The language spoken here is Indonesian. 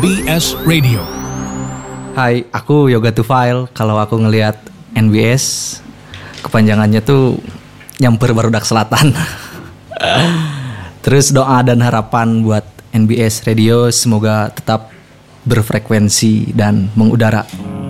NBS Radio. Hai, aku Yoga Tufail. Kalau aku ngelihat NBS, kepanjangannya tuh nyamper barudak selatan. Terus doa dan harapan buat NBS Radio semoga tetap berfrekuensi dan mengudara.